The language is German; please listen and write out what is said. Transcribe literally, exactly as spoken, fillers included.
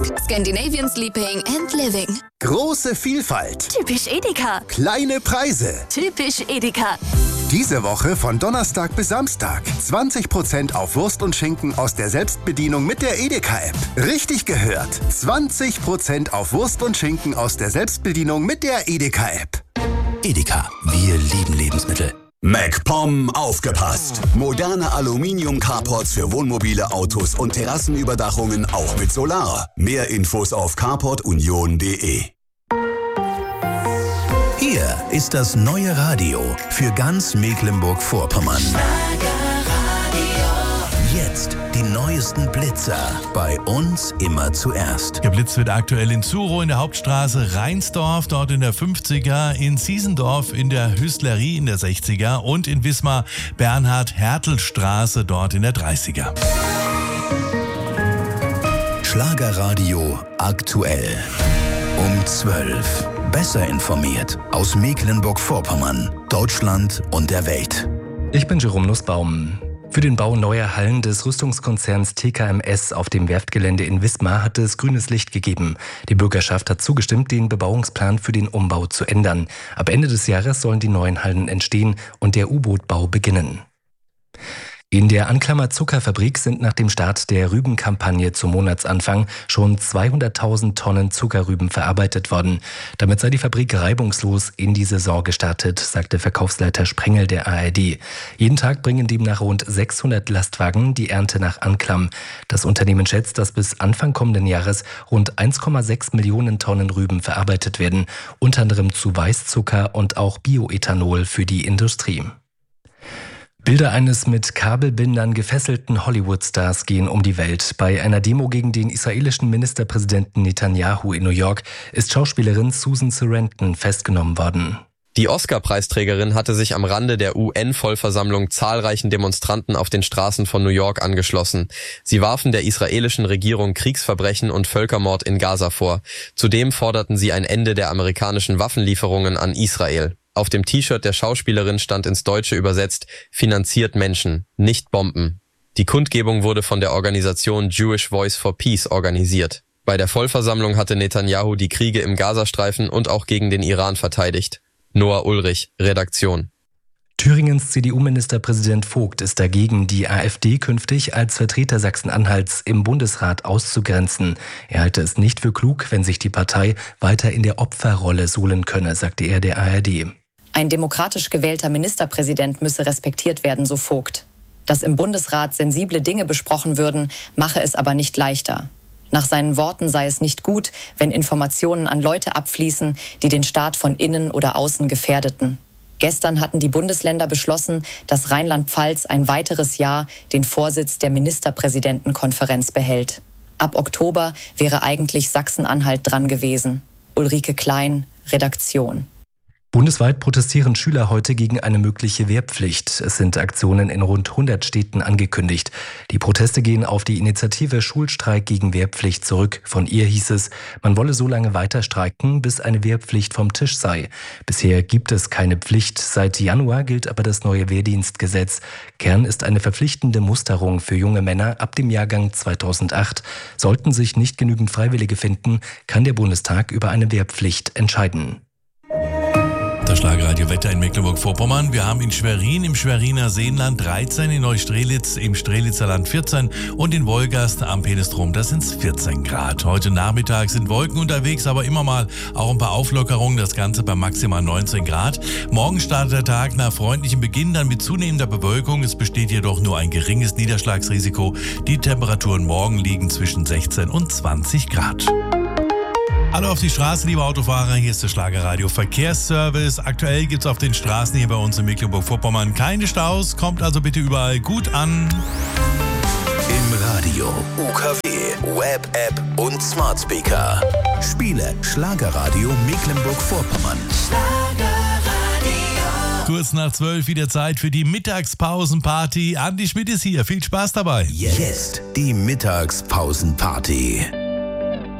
Scandinavian Sleeping and Living. Große Vielfalt. Typisch Edeka. Kleine Preise. Typisch Edeka. Diese Woche von Donnerstag bis Samstag. zwanzig Prozent auf Wurst und Schinken aus der Selbstbedienung mit der Edeka-App. Richtig gehört. zwanzig Prozent auf Wurst und Schinken aus der Selbstbedienung mit der Edeka-App. Edeka, wir lieben Lebensmittel. MacPom aufgepasst! Moderne Aluminium-Carports für Wohnmobile, Autos und Terrassenüberdachungen auch mit Solar. Mehr Infos auf carport union punkt de. Hier ist das neue Radio für ganz Mecklenburg-Vorpommern. Jetzt die neuesten Blitzer. Bei uns immer zuerst. Geblitzt wird aktuell in Zurow in der Hauptstraße, Reinsdorf dort in der fünfziger, in Siesendorf in der Hüstlerie in der sechziger und in Wismar Bernhard-Hertel-Straße dort in der dreißiger. Schlagerradio aktuell. Um zwölf. Besser informiert aus Mecklenburg-Vorpommern, Deutschland und der Welt. Ich bin Jerome Nussbaum. Für den Bau neuer Hallen des Rüstungskonzerns T K M S auf dem Werftgelände in Wismar hat es grünes Licht gegeben. Die Bürgerschaft hat zugestimmt, den Bebauungsplan für den Umbau zu ändern. Ab Ende des Jahres sollen die neuen Hallen entstehen und der U-Boot-Bau beginnen. In der Anklammer Zuckerfabrik sind nach dem Start der Rübenkampagne zum Monatsanfang schon zweihunderttausend Tonnen Zuckerrüben verarbeitet worden. Damit sei die Fabrik reibungslos in die Saison gestartet, sagte Verkaufsleiter Sprengel der A R D. Jeden Tag bringen demnach rund sechshundert Lastwagen die Ernte nach Anklam. Das Unternehmen schätzt, dass bis Anfang kommenden Jahres rund eins Komma sechs Millionen Tonnen Rüben verarbeitet werden, unter anderem zu Weißzucker und auch Bioethanol für die Industrie. Bilder eines mit Kabelbindern gefesselten Hollywood-Stars gehen um die Welt. Bei einer Demo gegen den israelischen Ministerpräsidenten Netanyahu in New York ist Schauspielerin Susan Sarandon festgenommen worden. Die Oscar-Preisträgerin hatte sich am Rande der U N-Vollversammlung zahlreichen Demonstranten auf den Straßen von New York angeschlossen. Sie warfen der israelischen Regierung Kriegsverbrechen und Völkermord in Gaza vor. Zudem forderten sie ein Ende der amerikanischen Waffenlieferungen an Israel. Auf dem T-Shirt der Schauspielerin stand ins Deutsche übersetzt: Finanziert Menschen, nicht Bomben. Die Kundgebung wurde von der Organisation Jewish Voice for Peace organisiert. Bei der Vollversammlung hatte Netanyahu die Kriege im Gazastreifen und auch gegen den Iran verteidigt. Noah Ulrich, Redaktion. Thüringens C D U-Ministerpräsident Vogt ist dagegen, die AfD künftig als Vertreter Sachsen-Anhalts im Bundesrat auszugrenzen. Er halte es nicht für klug, wenn sich die Partei weiter in der Opferrolle suhlen könne, sagte er der A R D. Ein demokratisch gewählter Ministerpräsident müsse respektiert werden, so Vogt. Dass im Bundesrat sensible Dinge besprochen würden, mache es aber nicht leichter. Nach seinen Worten sei es nicht gut, wenn Informationen an Leute abfließen, die den Staat von innen oder außen gefährdeten. Gestern hatten die Bundesländer beschlossen, dass Rheinland-Pfalz ein weiteres Jahr den Vorsitz der Ministerpräsidentenkonferenz behält. Ab Oktober wäre eigentlich Sachsen-Anhalt dran gewesen. Ulrike Klein, Redaktion. Bundesweit protestieren Schüler heute gegen eine mögliche Wehrpflicht. Es sind Aktionen in rund hundert Städten angekündigt. Die Proteste gehen auf die Initiative Schulstreik gegen Wehrpflicht zurück. Von ihr hieß es, man wolle so lange weiter streiken, bis eine Wehrpflicht vom Tisch sei. Bisher gibt es keine Pflicht. Seit Januar gilt aber das neue Wehrdienstgesetz. Kern ist eine verpflichtende Musterung für junge Männer ab dem Jahrgang zweitausendacht. Sollten sich nicht genügend Freiwillige finden, kann der Bundestag über eine Wehrpflicht entscheiden. Das Schlagerradio Wetter in Mecklenburg-Vorpommern. Wir haben in Schwerin im Schweriner Seenland dreizehn, in Neustrelitz im Strelitzer Land vierzehn und in Wolgast am Penestrom, das sind vierzehn Grad. Heute Nachmittag sind Wolken unterwegs, aber immer mal auch ein paar Auflockerungen, das Ganze bei maximal neunzehn Grad. Morgen startet der Tag nach freundlichem Beginn, dann mit zunehmender Bewölkung. Es besteht jedoch nur ein geringes Niederschlagsrisiko. Die Temperaturen morgen liegen zwischen sechzehn und zwanzig Grad. Hallo auf die Straße, liebe Autofahrer, hier ist der Schlagerradio Verkehrsservice. Aktuell gibt es auf den Straßen hier bei uns in Mecklenburg-Vorpommern keine Staus, kommt also bitte überall gut an. Im Radio, U K W, Web-App und Smart Speaker. Spiele Schlagerradio Mecklenburg-Vorpommern. Schlagerradio. Kurz nach zwölf wieder Zeit für die Mittagspausenparty. Andi Schmidt ist hier, viel Spaß dabei. Jetzt die Mittagspausenparty.